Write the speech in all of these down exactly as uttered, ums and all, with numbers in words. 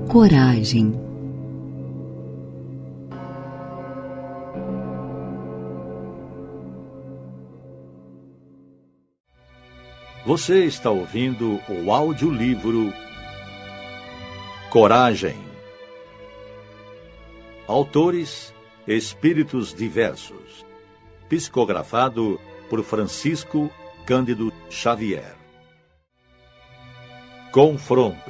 coragem. Você está ouvindo o audiolivro Coragem. Autores: Espíritos Diversos. Psicografado por Francisco Cândido Xavier. Confronto.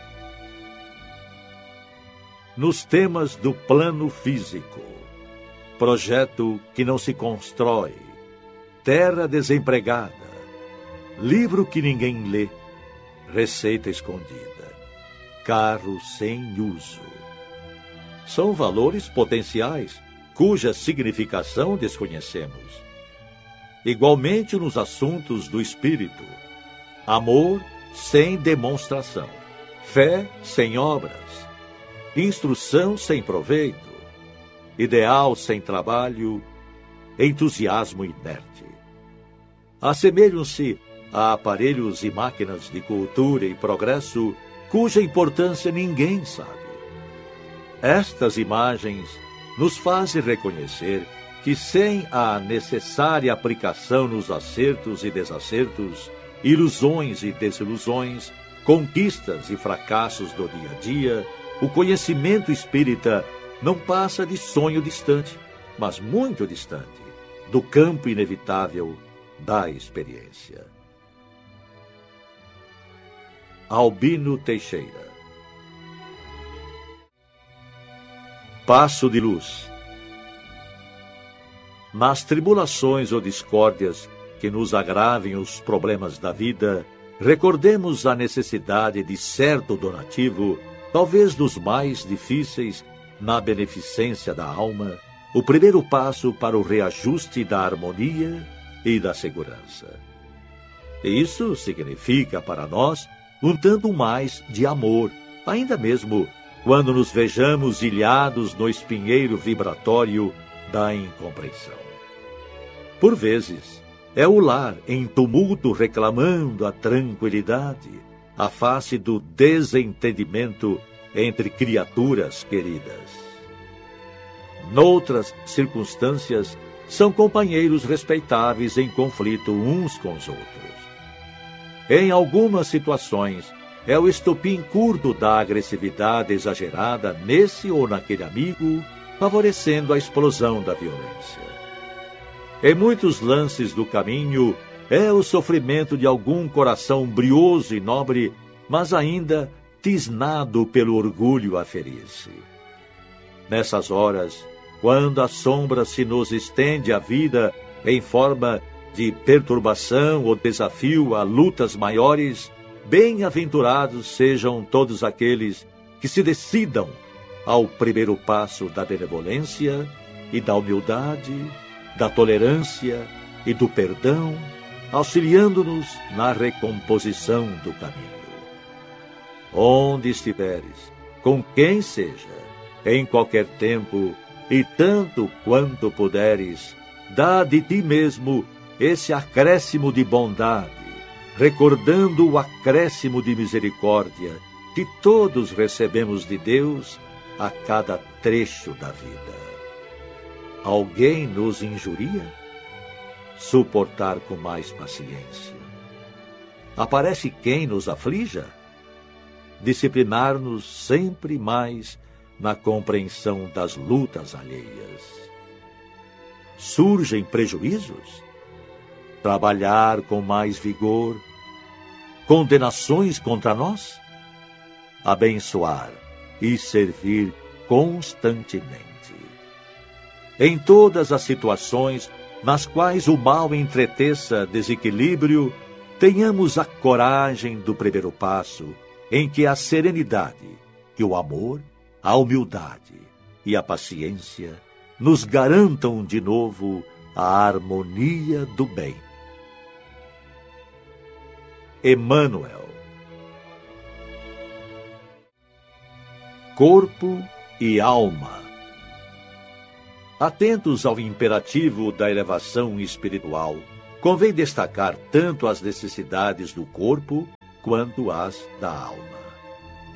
Nos temas do plano físico. Projeto que não se constrói. Terra desempregada. Livro que ninguém lê. Receita escondida. Carro sem uso. São valores potenciais, cuja significação desconhecemos. Igualmente nos assuntos do espírito. Amor sem demonstração. Fé sem obras. Instrução sem proveito. Ideal sem trabalho. Entusiasmo inerte. Assemelham-se a aparelhos e máquinas de cultura e progresso cuja importância ninguém sabe. Estas imagens nos fazem reconhecer que sem a necessária aplicação nos acertos e desacertos, ilusões e desilusões, conquistas e fracassos do dia a dia, o conhecimento espírita não passa de sonho distante, mas muito distante, do campo inevitável da experiência. Albino Teixeira. Passo de luz. Nas tribulações ou discórdias que nos agravem os problemas da vida, recordemos a necessidade de certo donativo, talvez dos mais difíceis na beneficência da alma, o primeiro passo para o reajuste da harmonia e da segurança. Isso significa para nós um tanto mais de amor, ainda mesmo quando nos vejamos ilhados no espinheiro vibratório da incompreensão. Por vezes, é o lar em tumulto reclamando a tranquilidade, a face do desentendimento entre criaturas queridas. Noutras circunstâncias, são companheiros respeitáveis em conflito uns com os outros. Em algumas situações, é o estopim curto da agressividade exagerada nesse ou naquele amigo, favorecendo a explosão da violência. Em muitos lances do caminho, é o sofrimento de algum coração brioso e nobre, mas ainda tisnado pelo orgulho a ferir-se. Nessas horas, quando a sombra se nos estende à vida em forma de perturbação ou desafio a lutas maiores, bem-aventurados sejam todos aqueles que se decidam ao primeiro passo da benevolência e da humildade, da tolerância e do perdão, auxiliando-nos na recomposição do caminho. Onde estiveres, com quem seja, em qualquer tempo, e tanto quanto puderes, dá de ti mesmo esse acréscimo de bondade, recordando o acréscimo de misericórdia que todos recebemos de Deus a cada trecho da vida. Alguém nos injuria? Suportar com mais paciência. Aparece quem nos aflija? Disciplinar-nos sempre mais na compreensão das lutas alheias. Surgem prejuízos? Trabalhar com mais vigor, condenações contra nós? Abençoar e servir constantemente. Em todas as situações nas quais o mal entreteça desequilíbrio, tenhamos a coragem do primeiro passo, em que a serenidade e o amor, a humildade e a paciência nos garantam de novo a harmonia do bem. Emmanuel. Corpo e alma. Atentos ao imperativo da elevação espiritual, convém destacar tanto as necessidades do corpo quanto as da alma.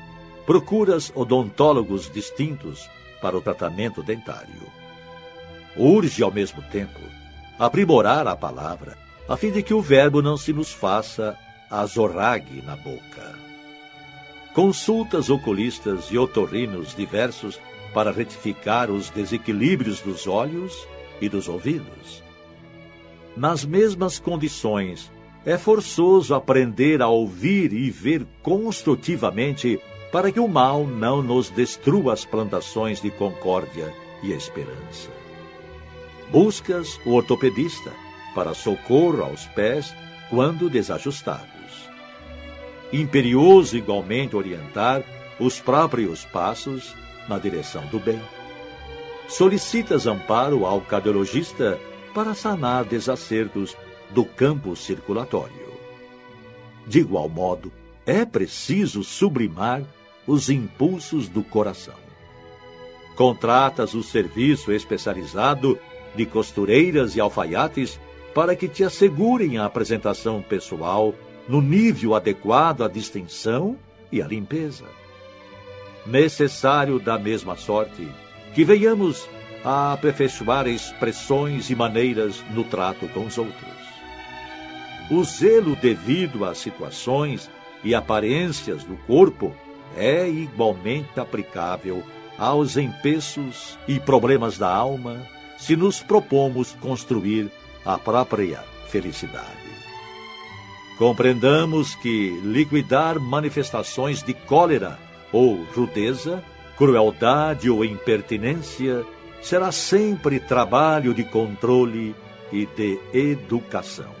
procuras odontólogos distintos para o tratamento dentário. Urge, ao mesmo tempo, aprimorar a palavra, a fim de que o verbo não se nos faça azorrague na boca. Consultas oculistas e otorrinos diversos para retificar os desequilíbrios dos olhos e dos ouvidos. Nas mesmas condições, é forçoso aprender a ouvir e ver construtivamente para que o mal não nos destrua as plantações de concórdia e esperança. Buscas o ortopedista para socorro aos pés quando desajustados. Imperioso igualmente orientar os próprios passos na direção do bem. Solicitas amparo ao cardiologista para sanar desacertos do campo circulatório. De igual modo, é preciso sublimar os impulsos do coração. Contratas o serviço especializado de costureiras e alfaiates para que te assegurem a apresentação pessoal no nível adequado à distinção e à limpeza. Necessário da mesma sorte que venhamos a aperfeiçoar expressões e maneiras no trato com os outros. O zelo devido às situações e aparências do corpo é igualmente aplicável aos empeços e problemas da alma, se nos propomos construir a própria felicidade. Compreendamos que liquidar manifestações de cólera ou rudeza, crueldade ou impertinência será sempre trabalho de controle e de educação.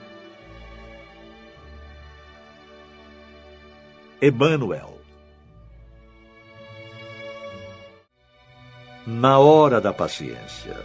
Emmanuel. Na hora da paciência.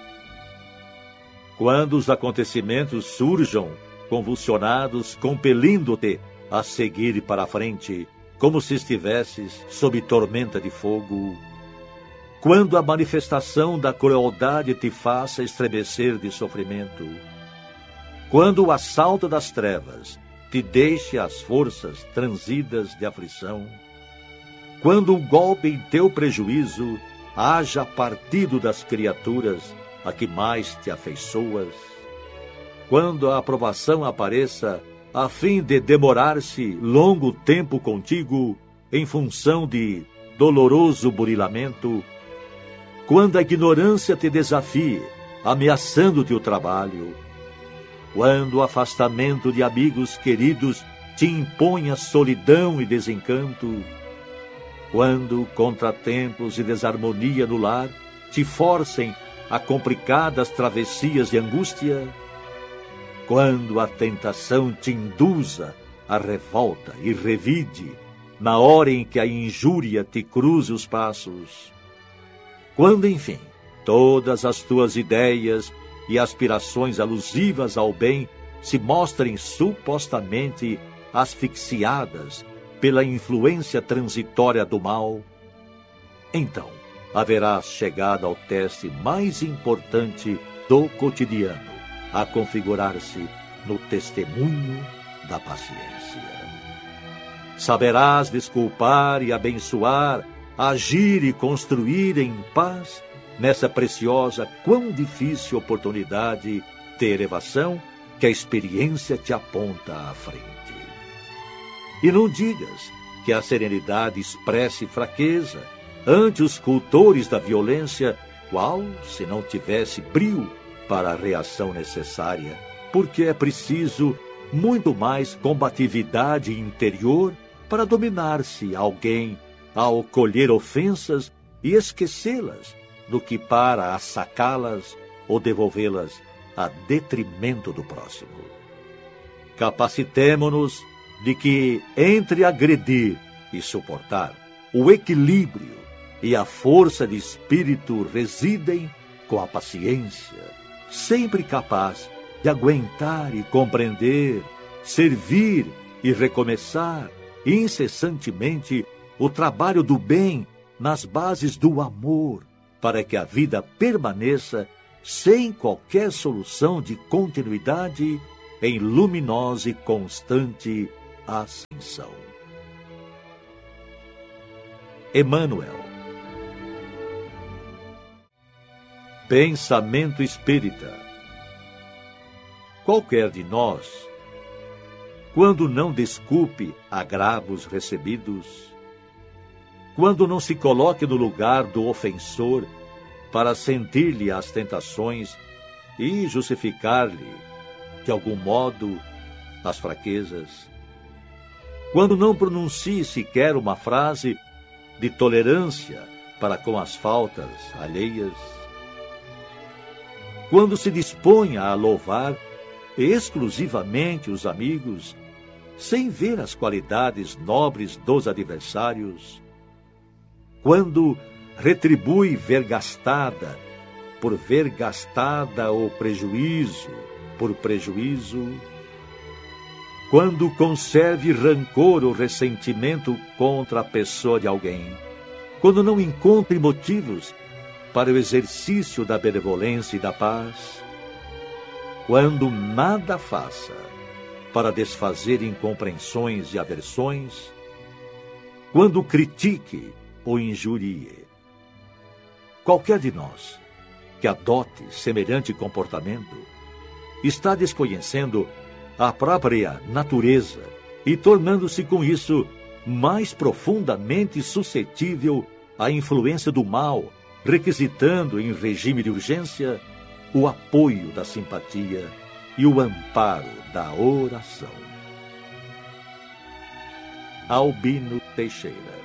Quando os acontecimentos surjam convulsionados, compelindo-te a seguir para a frente, como se estivesses sob tormenta de fogo, quando a manifestação da crueldade te faça estremecer de sofrimento, quando o assalto das trevas te deixe as forças transidas de aflição, quando o golpe em teu prejuízo haja partido das criaturas a que mais te afeiçoas, quando a aprovação apareça a fim de demorar-se longo tempo contigo em função de doloroso burilamento, quando a ignorância te desafie, ameaçando-te o trabalho, quando o afastamento de amigos queridos te imponha solidão e desencanto, quando contratempos e desarmonia no lar te forcem a complicadas travessias de angústia, quando a tentação te induza a revolta e revide na hora em que a injúria te cruze os passos, quando, enfim, todas as tuas ideias e aspirações alusivas ao bem se mostrem supostamente asfixiadas pela influência transitória do mal, então haverás chegado ao teste mais importante do cotidiano, a configurar-se no testemunho da paciência. Saberás desculpar e abençoar, agir e construir em paz nessa preciosa, quão difícil oportunidade de elevação que a experiência te aponta à frente. E não digas que a serenidade expresse fraqueza ante os cultores da violência, qual, se não tivesse brio para a reação necessária, porque é preciso muito mais combatividade interior para dominar-se alguém ao colher ofensas e esquecê-las, do que para assacá-las ou devolvê-las a detrimento do próximo. Capacitemo-nos de que entre agredir e suportar, o equilíbrio e a força de espírito residem com a paciência, sempre capaz de aguentar e compreender, servir e recomeçar incessantemente o trabalho do bem nas bases do amor, para que a vida permaneça sem qualquer solução de continuidade em luminosa e constante ascensão. Emmanuel. Pensamento espírita. Qualquer de nós, quando não desculpe agravos recebidos, quando não se coloque no lugar do ofensor para sentir-lhe as tentações e justificar-lhe, de algum modo, as fraquezas, quando não pronuncie sequer uma frase de tolerância para com as faltas alheias, quando se disponha a louvar exclusivamente os amigos, sem ver as qualidades nobres dos adversários, quando retribui vergastada por vergastada ou prejuízo por prejuízo, quando conserve rancor ou ressentimento contra a pessoa de alguém, quando não encontre motivos para o exercício da benevolência e da paz, quando nada faça para desfazer incompreensões e aversões, quando critique ou injurie. Qualquer de nós que adote semelhante comportamento está desconhecendo a própria natureza e tornando-se com isso mais profundamente suscetível à influência do mal, requisitando em regime de urgência o apoio da simpatia e o amparo da oração. Albino Teixeira.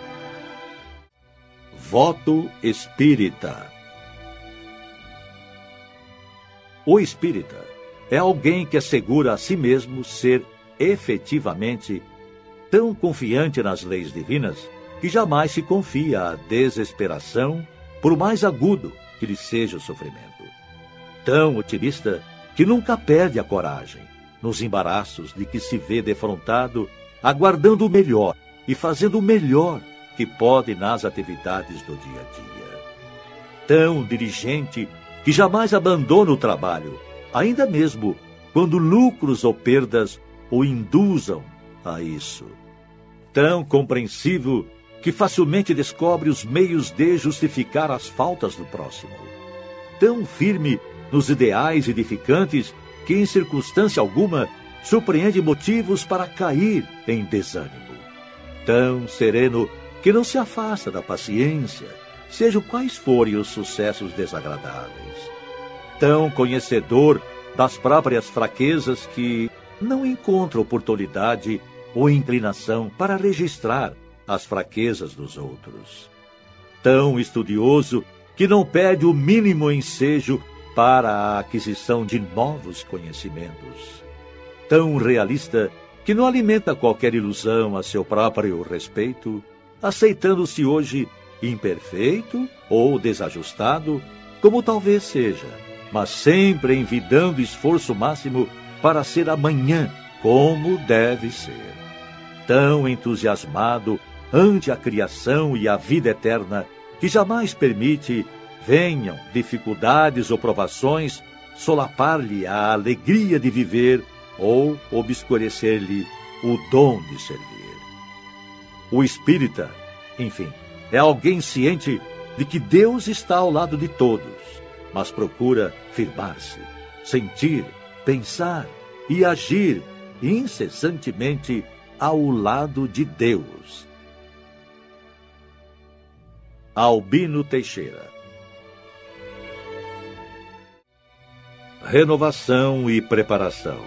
Voto espírita. O espírita é alguém que assegura a si mesmo ser efetivamente tão confiante nas leis divinas que jamais se confia à desesperação, por mais agudo que lhe seja o sofrimento. Tão otimista que nunca perde a coragem nos embaraços de que se vê defrontado, aguardando o melhor e fazendo o melhor que pode nas atividades do dia a dia. Tão diligente que jamais abandona o trabalho, ainda mesmo quando lucros ou perdas o induzam a isso. Tão compreensivo que facilmente descobre os meios de justificar as faltas do próximo. Tão firme nos ideais edificantes que, em circunstância alguma, surpreende motivos para cair em desânimo. Tão sereno que não se afasta da paciência, sejam quais forem os sucessos desagradáveis. Tão conhecedor das próprias fraquezas que não encontra oportunidade ou inclinação para registrar as fraquezas dos outros. Tão estudioso que não perde o mínimo ensejo para a aquisição de novos conhecimentos. Tão realista que não alimenta qualquer ilusão a seu próprio respeito, aceitando-se hoje imperfeito ou desajustado, como talvez seja, mas sempre envidando esforço máximo para ser amanhã como deve ser. Tão entusiasmado ante a criação e a vida eterna, que jamais permite venham dificuldades ou provações solapar-lhe a alegria de viver ou obscurecer-lhe o dom de servir. O espírita, enfim, é alguém ciente de que Deus está ao lado de todos, mas procura firmar-se, sentir, pensar e agir incessantemente ao lado de Deus. Albino Teixeira. Renovação e preparação.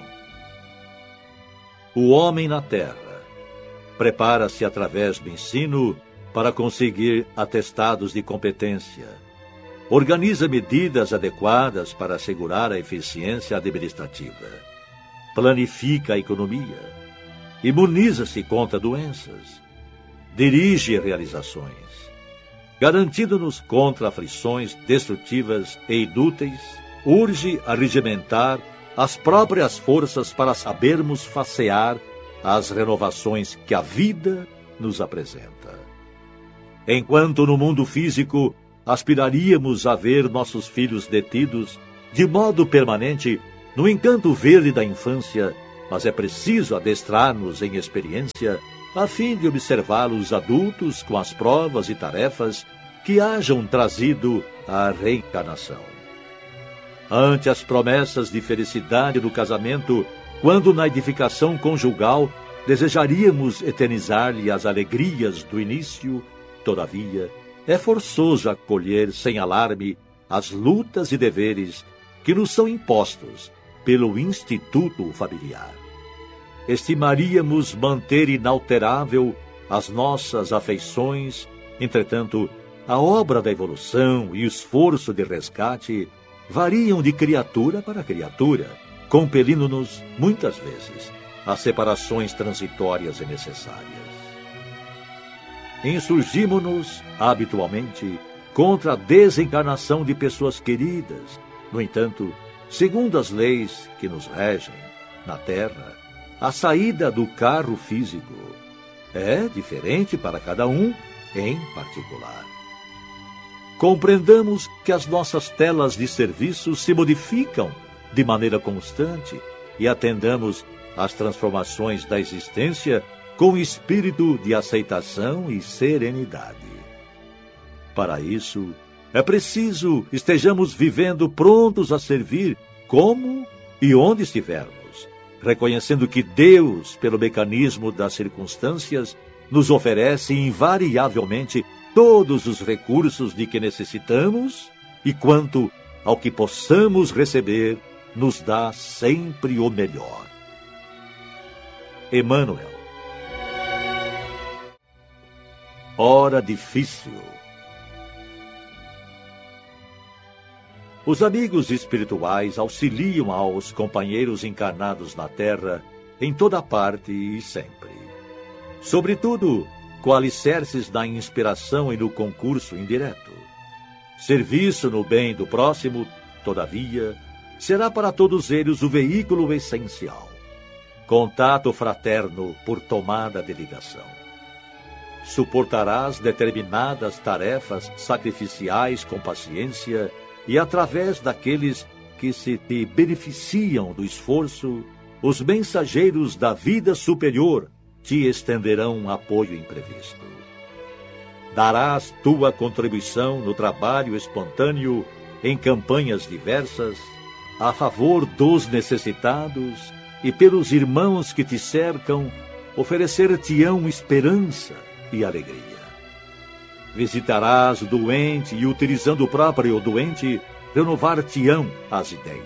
O homem na terra prepara-se através do ensino para conseguir atestados de competência. Organiza medidas adequadas para assegurar a eficiência administrativa. Planifica a economia. Imuniza-se contra doenças. Dirige realizações. Garantindo-nos contra aflições destrutivas e inúteis, urge a regimentar as próprias forças para sabermos facear as renovações que a vida nos apresenta. Enquanto no mundo físico aspiraríamos a ver nossos filhos detidos de modo permanente no encanto verde da infância, mas é preciso adestrar-nos em experiência a fim de observá-los adultos com as provas e tarefas que hajam trazido a reencarnação. Ante as promessas de felicidade do casamento, quando na edificação conjugal desejaríamos eternizar-lhe as alegrias do início, todavia, é forçoso acolher sem alarme as lutas e deveres que nos são impostos pelo instituto familiar. Estimaríamos manter inalterável as nossas afeições, entretanto, a obra da evolução e o esforço de resgate variam de criatura para criatura, compelindo-nos, muitas vezes, a separações transitórias e necessárias. Insurgimos-nos, habitualmente, contra a desencarnação de pessoas queridas. No entanto, segundo as leis que nos regem na Terra, a saída do carro físico é diferente para cada um em particular. Compreendamos que as nossas telas de serviço se modificam de maneira constante e atendamos às transformações da existência com espírito de aceitação e serenidade. Para isso, é preciso estejamos vivendo prontos a servir como e onde estivermos, reconhecendo que Deus, pelo mecanismo das circunstâncias, nos oferece invariavelmente todos os recursos de que necessitamos e, quanto ao que possamos receber, nos dá sempre o melhor. Emmanuel. Hora difícil. Os amigos espirituais auxiliam aos companheiros encarnados na Terra em toda parte e sempre. Sobretudo, com alicerces na inspiração e no concurso indireto. Serviço no bem do próximo, todavia, será para todos eles o veículo essencial. Contato fraterno por tomada de ligação. Suportarás determinadas tarefas sacrificiais com paciência e, através daqueles que se te beneficiam do esforço, os mensageiros da vida superior te estenderão um apoio imprevisto. Darás tua contribuição no trabalho espontâneo em campanhas diversas, a favor dos necessitados e pelos irmãos que te cercam, oferecer-te-ão esperança e alegria. Visitarás o doente e, utilizando o próprio doente, renovar-te-ão as ideias.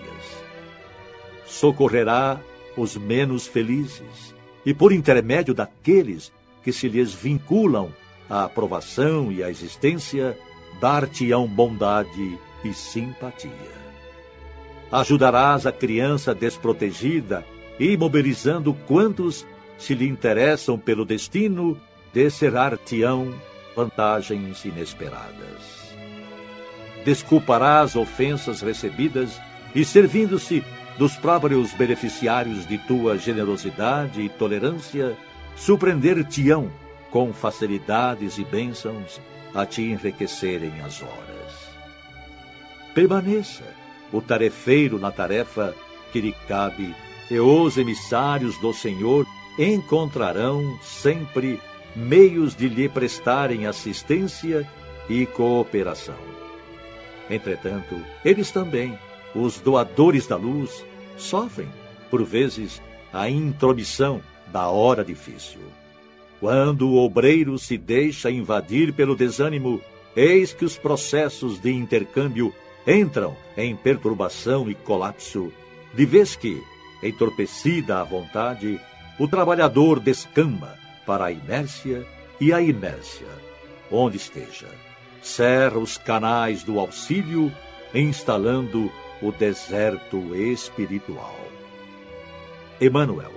Socorrerá os menos felizes e, por intermédio daqueles que se lhes vinculam à aprovação e à existência, dar-te-ão bondade e simpatia. Ajudarás a criança desprotegida, imobilizando quantos se lhe interessam pelo destino, descerrar-te-ão vantagens inesperadas. Desculparás ofensas recebidas e, servindo-se dos próprios beneficiários de tua generosidade e tolerância, surpreender-te-ão com facilidades e bênçãos a te enriquecerem as horas. Permaneça o tarefeiro na tarefa que lhe cabe, e os emissários do Senhor encontrarão sempre meios de lhe prestarem assistência e cooperação. Entretanto, eles também, os doadores da luz, sofrem, por vezes, a intromissão da hora difícil. Quando o obreiro se deixa invadir pelo desânimo, eis que os processos de intercâmbio entram em perturbação e colapso, de vez que, entorpecida a vontade, o trabalhador descamba para a inércia e a inércia, onde esteja, cerra os canais do auxílio, instalando o deserto espiritual. Emmanuel.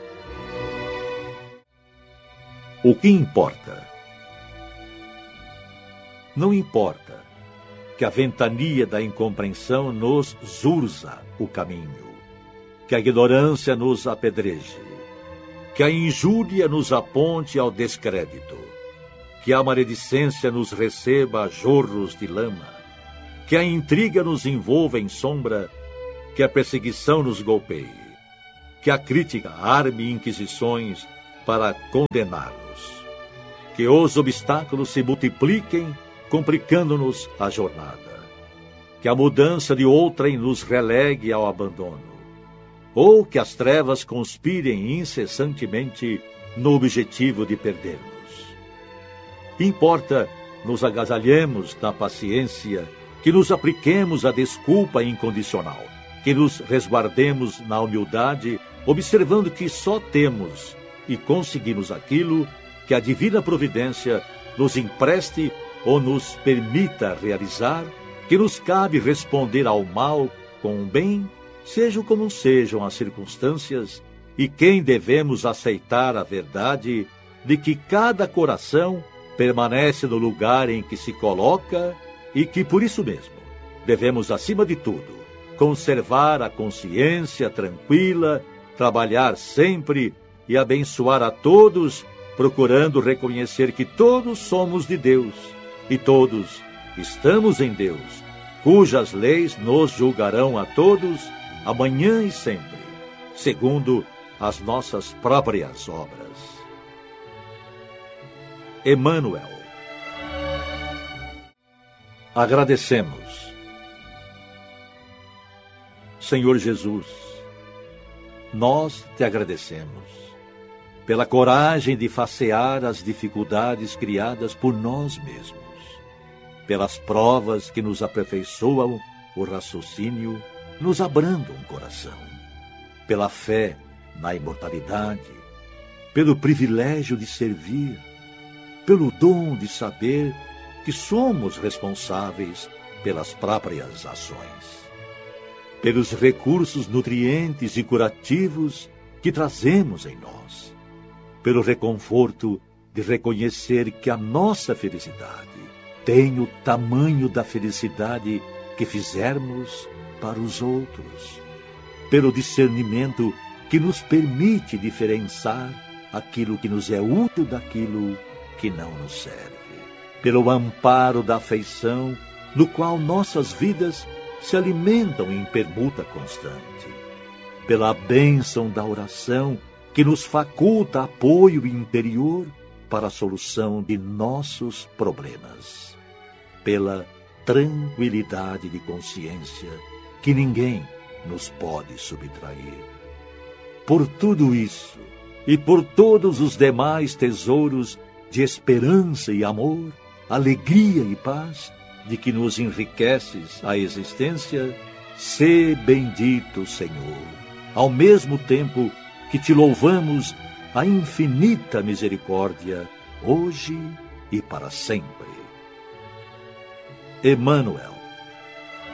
O que importa? Não importa que a ventania da incompreensão nos zurza o caminho, que a ignorância nos apedreje, que a injúria nos aponte ao descrédito, que a maledicência nos receba a jorros de lama, que a intriga nos envolva em sombra, que a perseguição nos golpeie, que a crítica arme inquisições para condenar-nos. Que os obstáculos se multipliquem, complicando-nos a jornada. Que a mudança de outrem nos relegue ao abandono. Ou que as trevas conspirem incessantemente no objetivo de perder-nos. Importa nos agasalhemos na paciência, que nos apliquemos à desculpa incondicional, que nos resguardemos na humildade, observando que só temos e conseguimos aquilo que a divina providência nos empreste ou nos permita realizar, que nos cabe responder ao mal com o bem, sejam como sejam as circunstâncias, e quem devemos aceitar a verdade de que cada coração permanece no lugar em que se coloca e que, por isso mesmo, devemos, acima de tudo, conservar a consciência tranquila, trabalhar sempre e abençoar a todos, procurando reconhecer que todos somos de Deus e todos estamos em Deus, cujas leis nos julgarão a todos, amanhã e sempre, segundo as nossas próprias obras. Emmanuel. Agradecemos. Senhor Jesus, nós te agradecemos pela coragem de facear as dificuldades criadas por nós mesmos, pelas provas que nos aperfeiçoam o raciocínio, nos abrandam o coração, pela fé na imortalidade, pelo privilégio de servir, pelo dom de saber que somos responsáveis pelas próprias ações, pelos recursos nutrientes e curativos que trazemos em nós, pelo reconforto de reconhecer que a nossa felicidade tem o tamanho da felicidade que fizermos para os outros, pelo discernimento que nos permite diferenciar aquilo que nos é útil daquilo que não nos serve, pelo amparo da afeição, no qual nossas vidas se alimentam em permuta constante, pela bênção da oração, que nos faculta apoio interior para a solução de nossos problemas, pela tranquilidade de consciência, que ninguém nos pode subtrair. Por tudo isso, e por todos os demais tesouros de esperança e amor, alegria e paz, de que nos enriqueces a existência, sê bendito, Senhor, ao mesmo tempo que te louvamos a infinita misericórdia, hoje e para sempre. Emmanuel.